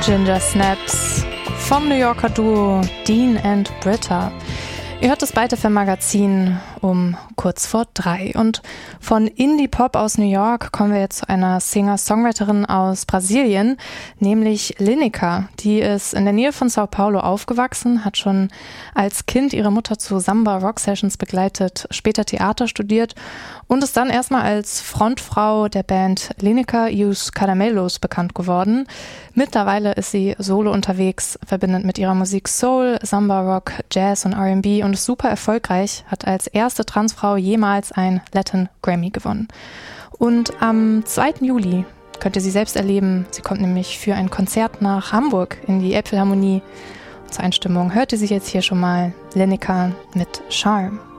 Ginger Snaps vom New Yorker Duo Dean and Britta. Ihr hört das Byte-FM-Magazin um kurz vor 3. Und von Indie-Pop aus New York kommen wir jetzt zu einer Singer-Songwriterin aus Brasilien, nämlich Lineker. Die ist in der Nähe von Sao Paulo aufgewachsen, hat schon als Kind ihre Mutter zu Samba-Rock-Sessions begleitet, später Theater studiert und ist dann erstmal als Frontfrau der Band Lineker e os Caramelos bekannt geworden. Mittlerweile ist sie solo unterwegs, verbindet mit ihrer Musik Soul, Samba-Rock, Jazz und R&B und ist super erfolgreich, hat als erste Transfrau jemals ein Latin Grammy gewonnen. Und am 2. Juli könnt ihr sie selbst erleben. Sie kommt nämlich für ein Konzert nach Hamburg in die Elbphilharmonie. Zur Einstimmung hört ihr sie jetzt hier schon mal, Lineker mit Charme.